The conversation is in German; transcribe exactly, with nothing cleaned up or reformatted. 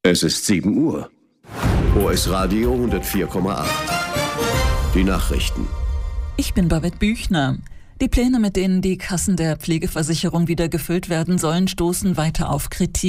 Es ist sieben Uhr. O S Radio hundertvier Komma acht. Die Nachrichten. Ich bin Babette Büchner. Die Pläne, mit denen die Kassen der Pflegeversicherung wieder gefüllt werden sollen, stoßen weiter auf Kritik.